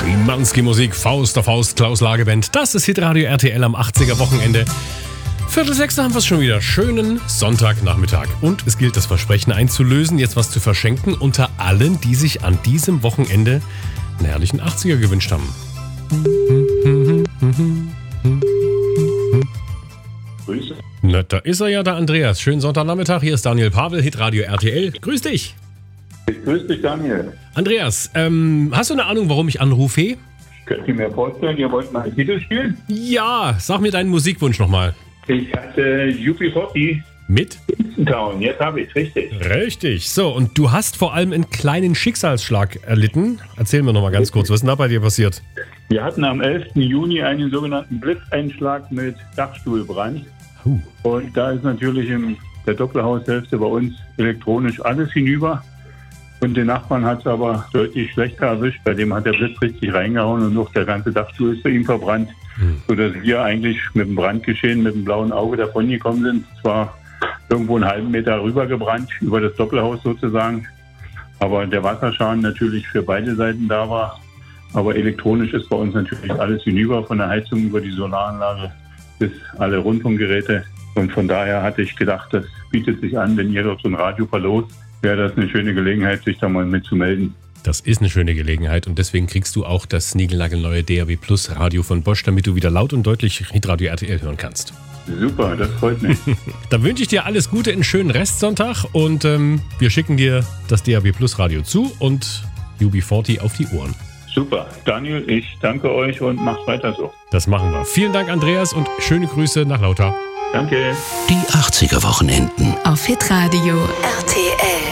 Schimanski-Musik, Faust auf Faust, Klaus Lageband. Das ist Hitradio RTL am 80er-Wochenende. 5:45 haben wir es schon wieder. Schönen Sonntagnachmittag. Und es gilt, das Versprechen einzulösen, jetzt was zu verschenken unter allen, die sich an diesem Wochenende einen herrlichen 80er gewünscht haben. Grüße. Na, da ist er ja, der Andreas. Schönen Sonntagnachmittag. Hier ist Daniel Pavel, Hitradio RTL. Grüß dich. Grüß dich, Daniel. Andreas, hast du eine Ahnung, warum ich anrufe? Könnt ihr mir vorstellen, ihr wollt mal einen Titel spielen? Ja, sag mir deinen Musikwunsch nochmal. Ich hatte UB40 Mit? Town. Jetzt habe ich richtig. Richtig. So, und du hast vor allem einen kleinen Schicksalsschlag erlitten. Erzähl mir nochmal ganz kurz, was ist denn da bei dir passiert? Wir hatten am 11. Juni einen sogenannten Blitzeinschlag mit Dachstuhlbrand. Und da ist natürlich in der Doppelhaushälfte bei uns elektronisch alles hinüber. Und den Nachbarn hat es aber deutlich schlechter erwischt. Bei dem hat der Blitz richtig reingehauen und noch der ganze Dachstuhl ist für ihn verbrannt. Sodass wir eigentlich mit dem Brandgeschehen, mit dem blauen Auge davon gekommen sind. Zwar irgendwo einen halben Meter rüber gebrannt, über das Doppelhaus sozusagen. Aber der Wasserschaden natürlich für beide Seiten da war. Aber elektronisch ist bei uns natürlich alles hinüber, von der Heizung über die Solaranlage bis alle Rundfunkgeräte. Und von daher hatte ich gedacht, das bietet sich an, wenn ihr dort so ein Radio verlost, wäre das eine schöne Gelegenheit, sich da mal mitzumelden. Das ist eine schöne Gelegenheit und deswegen kriegst du auch das niegelnagelneue DAB Plus Radio von Bosch, damit du wieder laut und deutlich Hitradio RTL hören kannst. Super, das freut mich. Dann wünsche ich dir alles Gute, einen schönen Restsonntag und wir schicken dir das DAB Plus Radio zu und UB40 auf die Ohren. Super, Daniel, ich danke euch und macht weiter so. Das machen wir. Vielen Dank, Andreas, und schöne Grüße nach Lauter. Danke. Die 80er Wochenenden auf Hitradio RTL.